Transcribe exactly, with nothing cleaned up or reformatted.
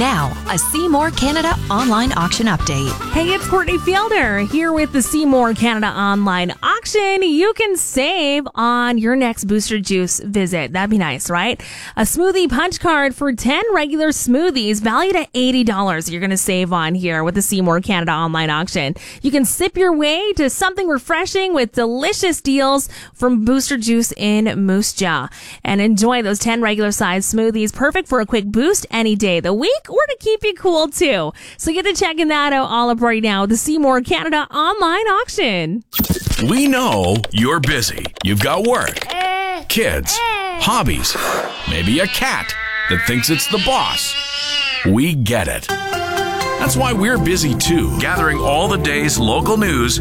Now, a Seymour Canada online auction update. Hey, it's Courtney Fielder here with the Seymour Canada online auction. You can save on your next Booster Juice visit. That'd be nice, right? A smoothie punch card for ten regular smoothies valued at eighty dollars. You're going to save on here with the Seymour Canada online auction. You can sip your way to something refreshing with delicious deals from Booster Juice in Moose Jaw. And enjoy those ten regular size smoothies, perfect for a quick boost any day of the week or to keep you cool too. So get to checking that out all up right now. The Seymour Canada online auction. We know you're busy. You've got work, kids, hobbies, maybe a cat that thinks it's the boss. We get it. That's why we're busy too, gathering all the day's local news